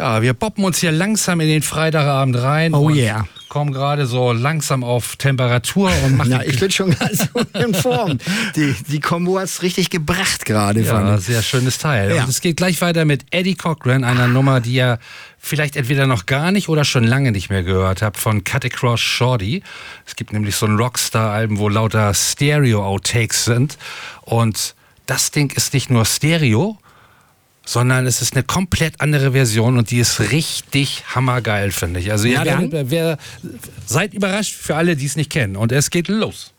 Ja, wir poppen uns hier langsam in den Freitagabend rein. Oh und yeah. kommen gerade so langsam auf Temperatur und machen. Ja, ich bin schon ganz in Form. Die Kombo hat's richtig gebracht gerade. Ja, sehr schönes Teil. Ja. Und es geht gleich weiter mit Eddie Cochran, einer Nummer, die ihr vielleicht entweder noch gar nicht oder schon lange nicht mehr gehört habt, von Cut Across Shorty. Es gibt nämlich so ein Rockstar-Album, wo lauter Stereo-Outtakes sind. Und das Ding ist nicht nur Stereo, sondern es ist eine komplett andere Version und die ist richtig hammergeil, finde ich. Also Ja, seid überrascht für alle, die es nicht kennen. Und es geht los.